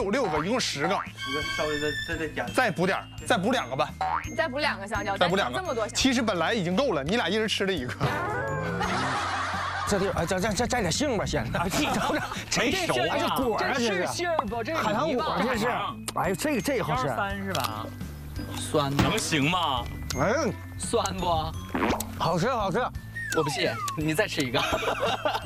6个，一共10个。 你这稍微再加， 再补点，再补2个吧。 你再补2个香蕉， 再补2个， 这么多香蕉。 其实本来已经够了，你俩一人吃了1个。 这地儿，摘点杏吧，先。 没熟啊， 这果啊，这是杏不？这海棠果，这是。哎呦，这好吃。 3是吧？ 酸能行吗？ 哎， 酸不？ 好吃。 我不信，你再吃一个。